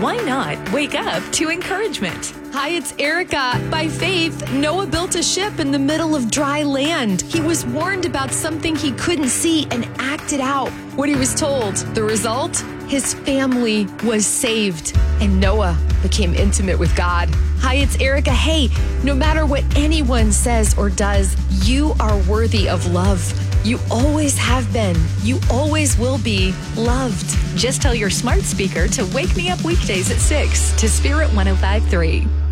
why not wake up to encouragement? Hi, it's Erica. By faith, Noah built a ship in the middle of dry land. He was warned about something he couldn't see and acted out what he was told. The result? His family was saved, and Noah became intimate with God. Hi, it's Erica. Hey, no matter what anyone says or does, you are worthy of love. You always have been. You always will be loved. Just tell your smart speaker to wake me up weekdays at 6 to Spirit 105.3.